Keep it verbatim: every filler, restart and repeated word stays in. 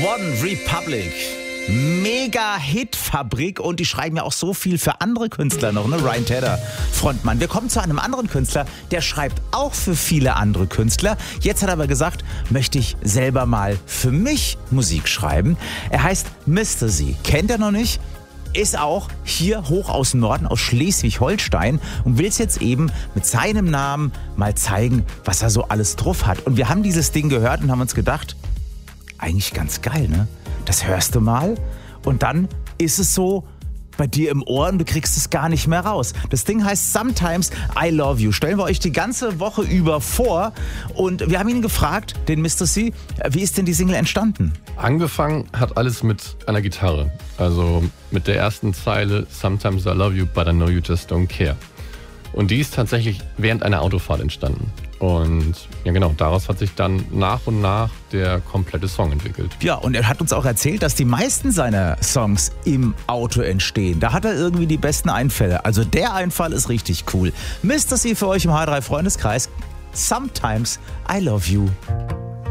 One Republic. Mega-Hit-Fabrik und die schreiben ja auch so viel für andere Künstler noch, ne? Ryan Tedder, Frontmann. Wir kommen zu einem anderen Künstler, der schreibt auch für viele andere Künstler. Jetzt hat er aber gesagt, möchte ich selber mal für mich Musik schreiben. Er heißt Mister Z. Kennt er noch nicht? Ist auch hier hoch aus dem Norden, aus Schleswig-Holstein und will es jetzt eben mit seinem Namen mal zeigen, was er so alles drauf hat. Und wir haben dieses Ding gehört und haben uns gedacht, eigentlich ganz geil, ne? Das hörst du mal und dann ist es so bei dir im Ohr und du kriegst es gar nicht mehr raus. Das Ding heißt Sometimes I Love You. Stellen wir euch die ganze Woche über vor und wir haben ihn gefragt, den Mister Z, wie ist denn die Single entstanden? Angefangen hat alles mit einer Gitarre, also mit der ersten Zeile Sometimes I Love You, but I know you just don't care. Und die ist tatsächlich während einer Autofahrt entstanden. Und ja genau, daraus hat sich dann nach und nach der komplette Song entwickelt. Ja, und er hat uns auch erzählt, dass die meisten seiner Songs im Auto entstehen. Da hat er irgendwie die besten Einfälle. Also der Einfall ist richtig cool. Mister Z für euch im H drei Freundeskreis. Sometimes I Love You.